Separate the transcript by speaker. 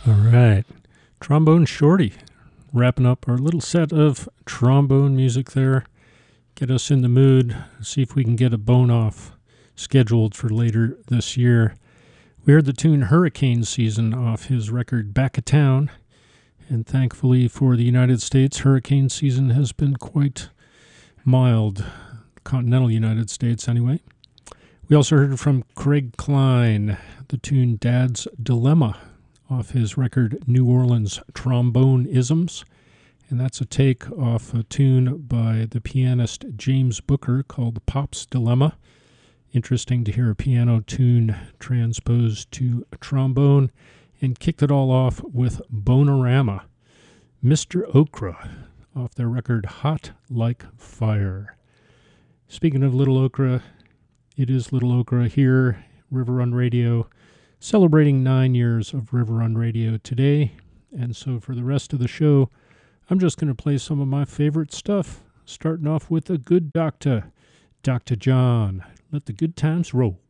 Speaker 1: All right. Trombone Shorty. Wrapping up our little set of trombone music there. Get us in the mood. See if we can get a bone off scheduled for later this year. We heard the tune Hurricane Season off his record Back of Town. And thankfully for the United States, hurricane season has been quite mild. Continental United States, anyway. We also heard from Craig Klein, the tune Dad's Dilemma off his record New Orleans Trombone Isms. And that's a take off a tune by the pianist James Booker called Pop's Dilemma. Interesting to hear a piano tune transposed to a trombone. And kicked it all off with Bonerama, Mr. Okra, off their record Hot Like Fire. Speaking of Little Okra, it is Little Okra here, River Run Radio, celebrating 9 years of River Run Radio today. And so for the rest of the show, I'm just going to play some of my favorite stuff, starting off with A Good Doctor, Dr. John. Let the good times roll.